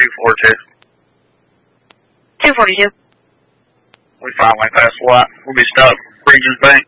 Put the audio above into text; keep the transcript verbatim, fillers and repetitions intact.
forty-two. two forty-two. We finally passed the light. We'll be stopped. Regions Bank.